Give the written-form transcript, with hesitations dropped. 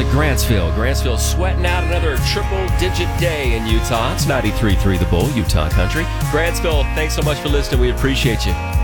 to Grantsville. Grantsville sweating out another triple-digit day in Utah. It's 93.3 The Bull, Utah Country. Grantsville, thanks so much for listening. We appreciate you.